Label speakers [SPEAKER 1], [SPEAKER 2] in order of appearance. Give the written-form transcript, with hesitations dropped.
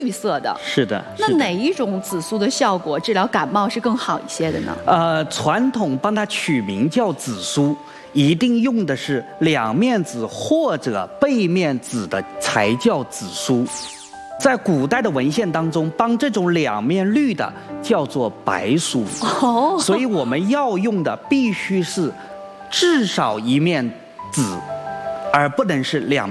[SPEAKER 1] 绿色的。
[SPEAKER 2] 是的。
[SPEAKER 1] 那哪一种紫苏的效果治疗感冒是更好一些的呢？
[SPEAKER 2] 传统帮它取名叫紫苏，一定用的是两面紫或者背面紫的才叫紫苏。在古代的文献当中，帮这种两面绿的叫做白苏。
[SPEAKER 1] 哦，
[SPEAKER 2] 所以我们要用的必须是至少一面紫，而不能是两面。